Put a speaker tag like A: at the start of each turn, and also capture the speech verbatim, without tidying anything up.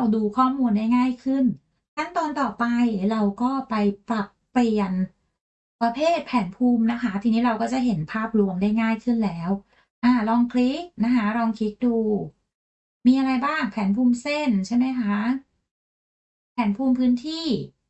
A: ดูข้อมูลได้ง่ายขึ้นขั้นตอนต่อไปเราก็ไปปรับเปลี่ยนประเภทแผนภูมินะคะทีนี้เราก็จะเห็นภาพรวมได้ง่ายขึ้นแล้วอ่าลองคลิกนะคะลองคลิกดูมีอะไรบ้างแผนภูมิเส้นใช่ไหมคะแผนภูมิพื้นที่